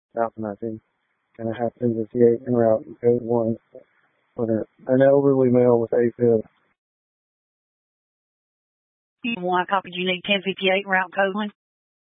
Alpha 19. And I have 1058 en route code 1 for an elderly male with AFib. You want a copy? You need 1058 route code 1?